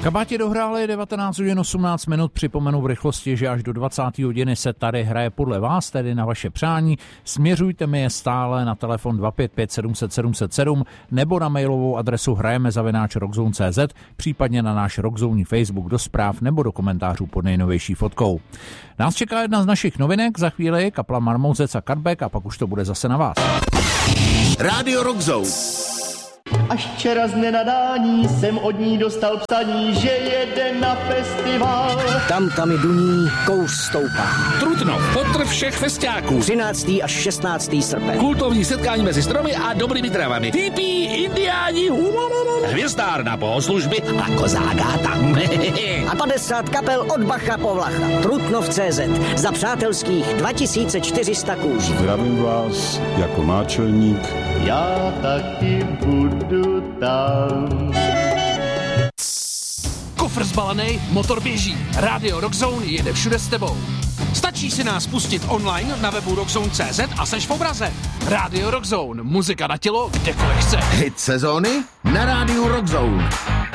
Kabáti dohráli 19 hodin 18 minut, připomenu v rychlosti, že až do 20. hodiny se tady hraje podle vás, tedy na vaše přání. Směřujte mi je stále na telefon 255 700 707 nebo na mailovou adresu hrajeme@rockzone.cz, případně na náš Rockzone Facebook do zpráv nebo do komentářů pod nejnovější fotkou. Nás čeká jedna z našich novinek, za chvíli kapla Marmouzec a Cutback a pak už to bude zase na vás. Rádio Rockzone. Až včera z nenadání jsem od ní dostal psaní, že jede na festival. Tam i duní, kouř stoupá. Trutnov, potr všech festiáků. 13. až 16. srpen. Kultovní setkání mezi stromy a dobrými travami. Hippí, indiáni, hvězdárna bohoslužby a kozágáta. A 50 kapel od Bacha po Vlacha. Trutnov.cz za přátelských 2400 kůží. Zdravím vás jako náčelník. Já taky budu tam. Kofr zbalený, motor běží. Rádio Rockzone jede všude s tebou. Stačí si nás pustit online na webu rockzone.cz a seš v obraze. Rádio Rockzone, muzika na tělo, kdekoliv chceš. Hit sezóny na Rádiu Rockzone.